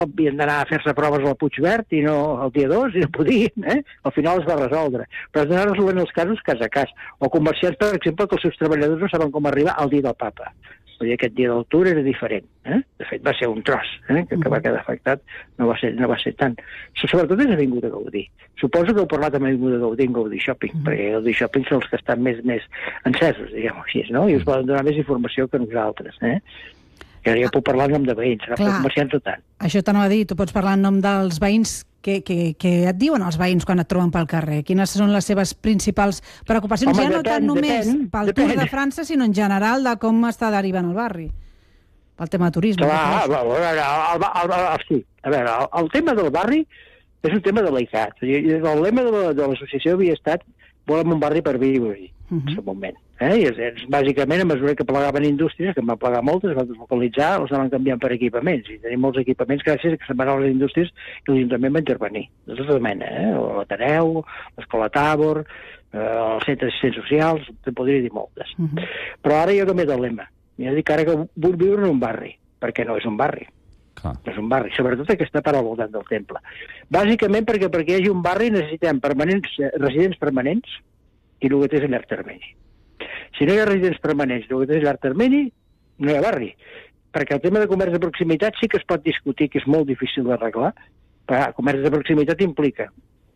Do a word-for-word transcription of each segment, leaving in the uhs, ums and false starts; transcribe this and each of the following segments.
havien d'anar a fer-se proves al Puigverd i no el dia dos, i no podien, eh? Al final es va resoldre. Però es van resolent els casos cas a cas. O comerciants, per exemple, que els seus treballadors no saben com arribar al dia del papa. Vull dir, aquest dia del Tour era diferent. Eh? De fet, va ser un tros, eh? que, que va quedar afectat, no va ser, no va ser tant. Sobretot és Avinguda Gaudí. Suposo que heu parlat amb Avinguda Gaudí en Gaudí Shopping, mm. perquè Gaudí Shopping són els que estan més, més encesos, diguem-ho així, no? I us poden donar més informació que nosaltres, eh? Que jo puc parlar en nom de veïns, no comerciants o tant. Això t'anava a dir, tu pots parlar en nom dels veïns. Què, què, què et diuen els veïns quan et troben pel carrer? Quines són les seves principals preocupacions? Home, ja no depèn, tant només depèn, pel depèn. Tour de França, sinó en general de com està derivant el barri. Pel tema turisme. Clar, a veure, el, el, el, sí. A veure, el, el tema del barri és un tema delicat. El lema de, de l'associació havia estat volem un barri per viure-hi, uh -huh. en aquest moment. Eh? I és, és, bàsicament, a mesura que plegaven indústries, que en van plegar moltes, es van deslocalitzar, els anaven canviant per equipaments. I tenim molts equipaments gràcies a que se'n van a les indústries i l'Ajuntament va intervenir. De tota mena, eh? L'Ateneu, l'Escola Tabor, eh, els centres assistents socials, te podria dir moltes. Uh -huh. Però ara jo canviat el lema. Jo dic ara que vull viure en un barri, perquè no és un barri. No és un barri, sobretot aquesta part al voltant del temple. Bàsicament perquè perquè hi hagi un barri necessitem permanents, residents permanents i llogaters a llarg termini. Si no hi ha residents permanents i llogaters a llarg termini, no hi ha barri. Perquè el tema de comerç de proximitat sí que es pot discutir, que és molt difícil d'arreglar, però el comerç de proximitat implica,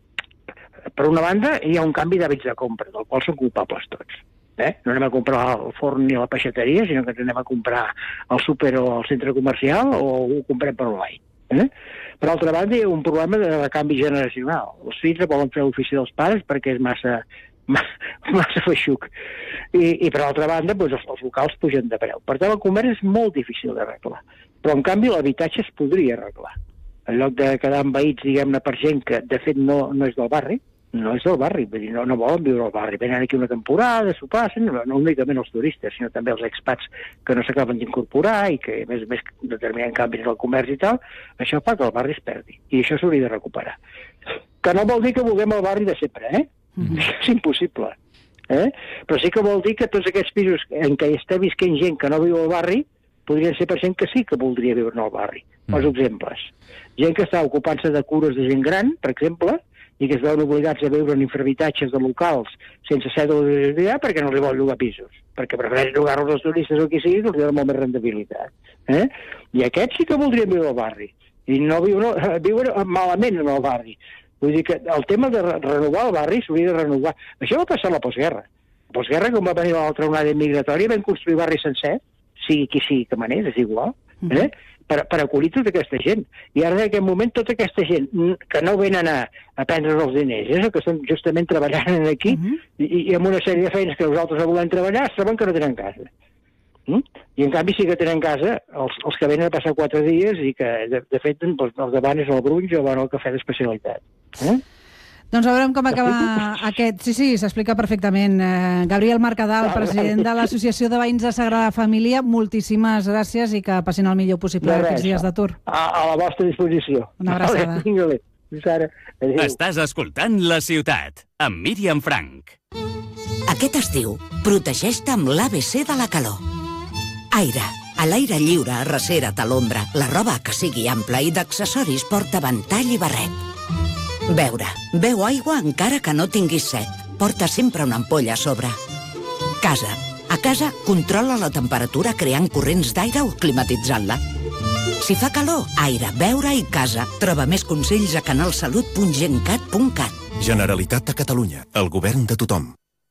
per una banda, hi ha un canvi d'hàbits de compra, del qual són culpables tots. Eh? No anem a comprar el forn ni la peixateria, sinó que anem a comprar al súper o al centre comercial o ho comprem per online. Eh? Per altra banda, hi ha un problema de canvi generacional. Els fills volen fer l'ofici dels pares perquè és massa, massa, massa feixuc. I, i per altra banda, doncs, els, els locals pugen de preu. Per tant, el comerç és molt difícil d'arreglar. Però, en canvi, l'habitatge es podria arreglar. En lloc de quedar envaïts, diguem-ne, per gent que, de fet, no, no és del barri, no és del barri, vull dir, no, no volen viure al barri. Venen aquí una temporada, s'ho passen, no, no únicament els turistes, sinó també els expats que no s'acaben d'incorporar i que, a més a més, determinen canvis en el comerç i tal, això fa que el barri es perdi. I això s'hauria de recuperar. Que no vol dir que vulguem el barri de sempre, eh? Mm-hmm. És impossible. Eh? Però sí que vol dir que tots aquests pisos en què està visquent gent que no viu al barri podrien ser per gent que sí que voldria viure al barri. Mm. Els exemples. Gent que està ocupant-se de cures de gent gran, per exemple, i que es veuen obligats a viure en infrahabitatges de locals sense cèdula de lloguer perquè no els volen llogar pisos, perquè prefereixen llogar-los als turistes o qui sigui, que els donen molt més rendibilitat. Eh? I aquests sí que voldrien viure al barri, i no viure, viure malament en el barri. Vull dir que el tema de renovar el barri s'hauria de renovar. Això va passar a la postguerra. La postguerra, quan va venir l'altra onada migratòria, vam construir barri sencer, sigui qui sigui que manés, és igual, eh? per, per acollir tota aquesta gent. I ara en aquest moment tota aquesta gent que no venen a, a prendre's els diners, és el que estan justament treballant aquí, uh -huh. i, i amb una sèrie de feines que nosaltres no volem treballar, saben que no tenen casa. Mm? I en canvi sí que tenen casa els, els que venen a passar quatre dies i que de, de fet doncs, el davant és el brunch o van al cafè d'especialitat. Eh? Doncs veurem com acaba aquest... Sí, sí, s'explica perfectament. Eh, Gabriel Mercadal, president de l'Associació de Veïns de Sagrada Família, moltíssimes gràcies i que passin el millor possible no aquests dies d'atur. A, a la vostra disposició. Una abraçada. Estàs escoltant La Ciutat, amb Míriam Frank. Aquest estiu, protegeix-te amb l'A B C de la calor. Aire. A l'aire lliure, arrecera't a l'ombra. La roba que sigui ampla i d'accessoris porta ventall i barret. Beure. Beu aigua encara que no tinguis set. Porta sempre una ampolla a sobre. Casa. A casa, controla la temperatura creant corrents d'aire o climatitzant-la. Si fa calor, aire, beure i casa. Troba més consells a canalsalut punt gencat punt cat. Generalitat de Catalunya. El govern de tothom.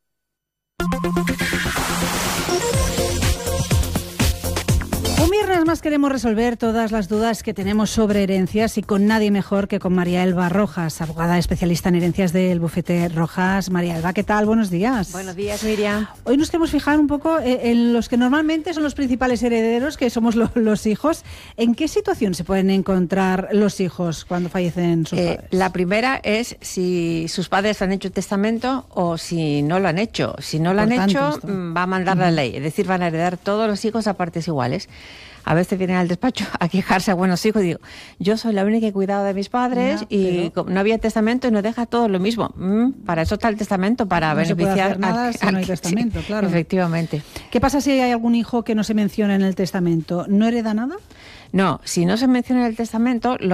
Un viernes más queremos resolver todas las dudas que tenemos sobre herencias y con nadie mejor que con María Elba Rojas, abogada especialista en herencias del bufete Rojas. María Elba, ¿qué tal? Buenos días. Buenos días, Miriam. Hoy nos queremos fijar un poco en los que normalmente son los principales herederos, que somos lo, los hijos. ¿En qué situación se pueden encontrar los hijos cuando fallecen sus eh, padres? La primera es si sus padres han hecho testamento o si no lo han hecho. Si no lo Por han tanto, hecho, esto. va a mandar uh-huh. la ley. Es decir, van a heredar todos los hijos a partes iguales. A veces vienen al despacho a quejarse a buenos hijos y digo, yo soy la única que he cuidado de mis padres no, y pero... no había testamento y nos deja todo lo mismo. Mm, para eso está el testamento, para no beneficiar... No se puede hacer nada al, si no hay testamento, sí, claro. Efectivamente. ¿Qué pasa si hay algún hijo que no se menciona en el testamento? ¿No hereda nada? No, si no se menciona en el testamento,